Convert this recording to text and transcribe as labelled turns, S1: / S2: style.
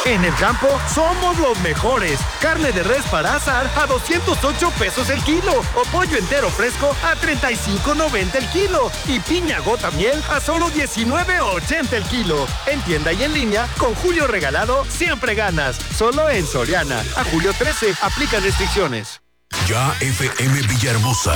S1: En el campo, somos los mejores. Carne de res para asar a 208 pesos el kilo. O pollo entero fresco a 35.90 el kilo. Y piña gota miel a solo 19.80 el kilo. En tienda y en línea, con Julio Regalado, siempre ganas. Solo en Soriana. A julio 13, aplica restricciones.
S2: Ya FM Villahermosa.